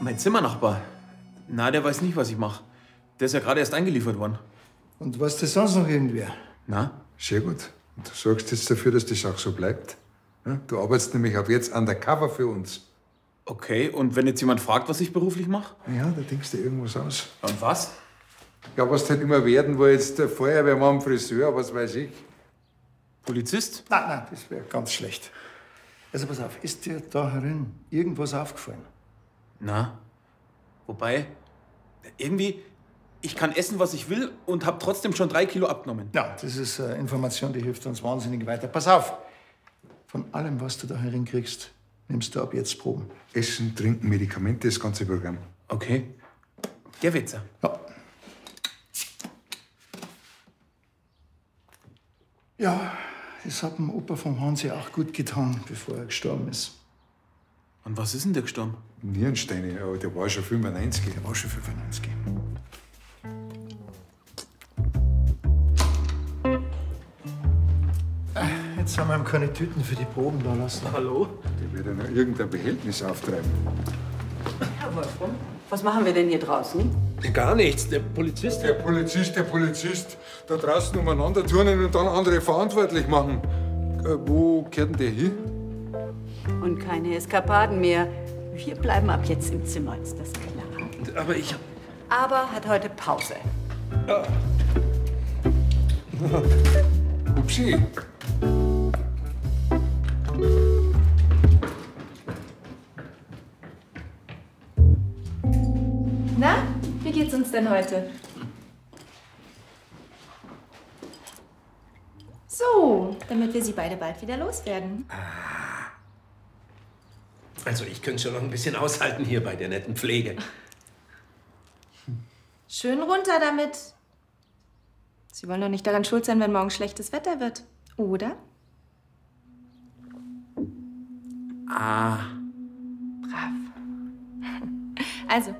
Mein Zimmernachbar. Na, der weiß nicht, was ich mache. Der ist ja gerade erst eingeliefert worden. Und weiß das sonst noch irgendwer? Na? Sehr gut. Und du sorgst jetzt dafür, dass das auch so bleibt. Ja, du arbeitest nämlich ab jetzt undercover für uns. Okay, und wenn jetzt jemand fragt, was ich beruflich mache? Ja, da denkst du irgendwas aus. Und was? Ja, was halt immer werden will, jetzt der Feuerwehrmann, Friseur, was weiß ich. Polizist? Nein, das wäre ganz schlecht. Also pass auf, ist dir da herin irgendwas aufgefallen? Na? Wobei, irgendwie, ich kann essen, was ich will und habe trotzdem schon 3 Kilo abgenommen. Ja, das ist eine Information, die hilft uns wahnsinnig weiter. Pass auf, von allem, was du da herin kriegst, nimmst du ab jetzt Proben. Essen, Trinken, Medikamente, das ganze Programm. Okay. Der Witzer. Ja. Ja, das hat dem Opa vom Hansi auch gut getan, bevor er gestorben ist. Und was ist denn der gestorben? Nierensteine, aber der war schon 95. Der war schon 95. Jetzt haben wir ihm keine Tüten für die Proben da lassen. Hallo? Der wird ja noch irgendein Behältnis auftreiben. Herr Wolfram, was machen wir denn hier draußen? Gar nichts. Der Polizist. Der Polizist. Da draußen umeinander turnen und dann andere verantwortlich machen. Wo gehört denn der hin? Und keine Eskapaden mehr. Wir bleiben ab jetzt im Zimmer, ist das klar? Aber ich. Aber hat heute Pause. Upsi. Na, wie geht's uns denn heute? So, damit wir Sie beide bald wieder loswerden. Also, ich könnte schon noch ein bisschen aushalten hier bei der netten Pflege. Schön runter damit. Sie wollen doch nicht daran schuld sein, wenn morgen schlechtes Wetter wird, oder? Ah. Brav. Also,